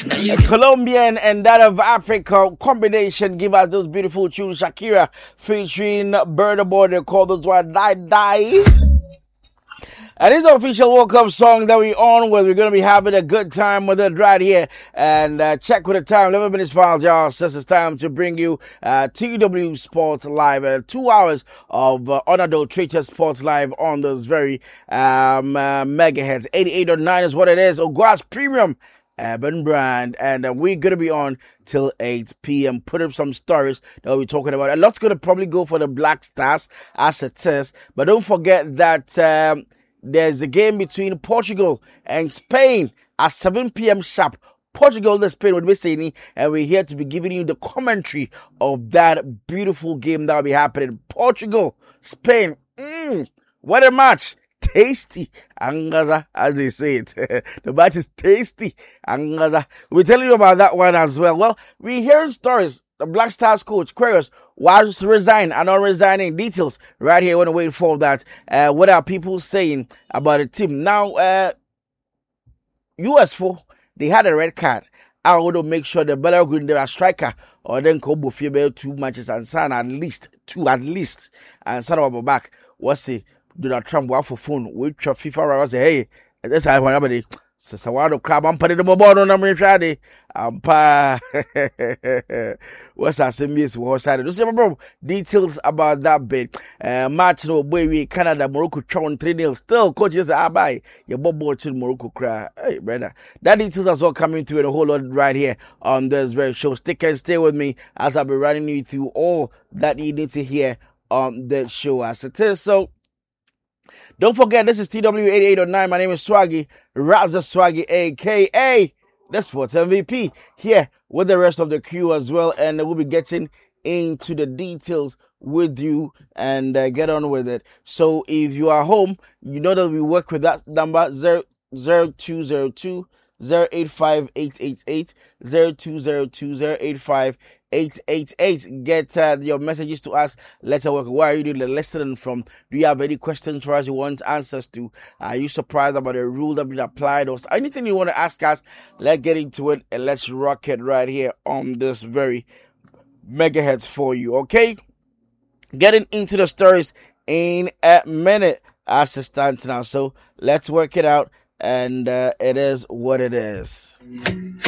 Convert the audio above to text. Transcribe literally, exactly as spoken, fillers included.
Colombian and that of Africa combination give us this beautiful tune, Shakira featuring Burna Boy. They call this one Die Die. And this is the official welcome song that we on with. We're going to be having a good time with it right here. And uh, check with the time. eleven minutes past, y'all. Since it's time to bring you uh, T W Sports Live. Uh, two hours of uh, unadulterated sports live on this very um, uh, megahertz. eighty-eight point nine is what it is. Ogwa's Premium Urban Brand. And uh, we're going to be on till eight p.m. Put up some stories that we'll be talking about. A lot's going to probably go for the Black Stars as it is. But don't forget that... Um, There's a game between Portugal and Spain at seven p.m. sharp. Portugal and Spain will be saying, and we're here to be giving you the commentary of that beautiful game that will be happening. Portugal, Spain, mm, what a match. Tasty, Angaza, as they say it. The match is tasty, Angaza. We're telling you about that one as well. Well, we're hearing stories. The Black Stars coach, Queiroz, was resign and not resigning. Details right here. I want to wait for that. Uh, what are people saying about the team? Now, uh, U S four, they had a red card. I want to make sure the Bella Green, they are striker, or then Kobo Fiebe two matches and sign at least two, at least. And son of a back, what's the Donald Trump go for phone? Wait for FIFA around say, hey, that's how everybody. So, so I don't crab. I'm putting the mobile on number Friday. Um, pa. What's that? Same yes, what's that? Just remember details about that bit. Uh, match no boy we Canada Morocco chown three nil. Still, coaches are by your bob watching Morocco cry. Hey, brother. That details as well coming through and a whole lot right here on this very show. Stick and stay with me as I'll be running you through all that you need to hear on the show as it is. So. Don't forget, this is T W eighty-eight point nine. My name is Swaggy, Raza Swaggy, a k a the Sports M V P, here with the rest of the crew as well. And we'll be getting into the details with you and uh, get on with it. So if you are home, you know that we work with that number zero zero two zero two zero eight five eight eight eight zero two zero two zero eight five eight eight eight. Get uh, your messages to us. Let's work. Where are you doing the listening from? Do you have any questions for us you want answers to? Are you surprised about the rule that been applied or anything you want to ask us? Let's get into it and let's rock it right here on this very megahertz for you. Okay, getting into the stories in a minute as it stands now. So let's work it out. And uh, it is what it is.